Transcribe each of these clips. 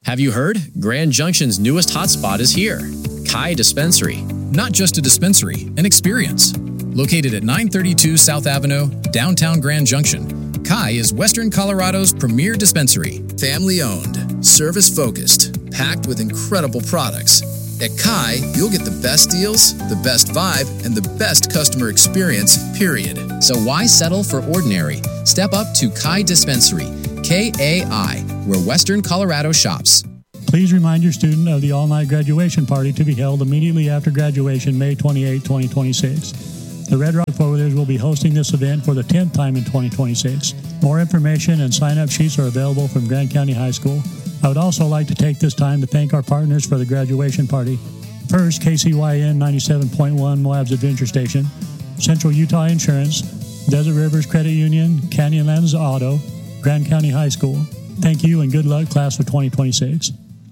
Have you heard? Grand Junction's newest hotspot is here, Kai Dispensary. Not just a dispensary, an experience. Located at 932 South Avenue, downtown Grand Junction, Kai is Western Colorado's premier dispensary. Family-owned, service-focused, packed with incredible products. At Kai, you'll get the best deals, the best vibe, and the best customer experience, period. So why settle for ordinary? Step up to Kai Dispensary, KAI, where Western Colorado shops. Please remind your student of the all-night graduation party to be held immediately after graduation, May 28, 2026. The Red Rock Forwarders will be hosting this event for the 10th time in 2026. More information and sign-up sheets are available from Grand County High School. I would also like to take this time to thank our partners for the graduation party. First, KCYN 97.1 Moab's Adventure Station, Central Utah Insurance, Desert Rivers Credit Union, Canyonlands Auto, Grand County High School. Thank you and good luck, class of 2026.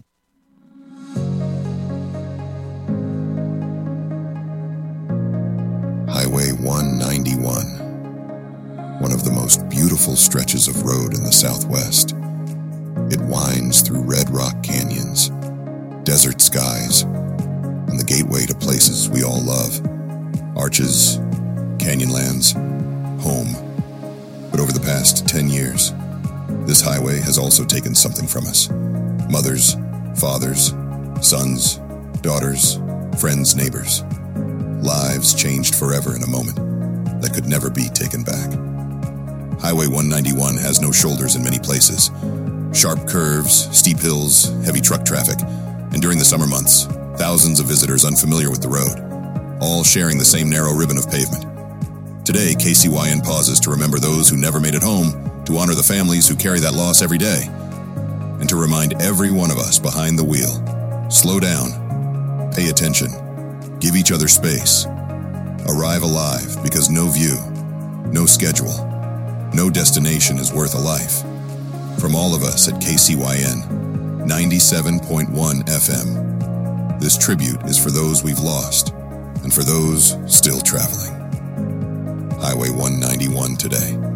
Highway 191, one of the most beautiful stretches of road in the Southwest. It winds through Red Rock canyons, desert skies, and the gateway to places we all love. Arches, Canyonlands, home. But over the past 10 years, this highway has also taken something from us. Mothers, fathers, sons, daughters, friends, neighbors. Lives changed forever in a moment that could never be taken back. Highway 191 has no shoulders in many places. Sharp curves, steep hills, heavy truck traffic, and during the summer months, thousands of visitors unfamiliar with the road, all sharing the same narrow ribbon of pavement. Today, KCYN pauses to remember those who never made it home, to honor the families who carry that loss every day, and to remind every one of us behind the wheel, slow down, pay attention, give each other space, arrive alive because no view, no schedule, no destination is worth a life. From all of us at KCYN 97.1 FM, this tribute is for those we've lost and for those still traveling. Highway 191 today.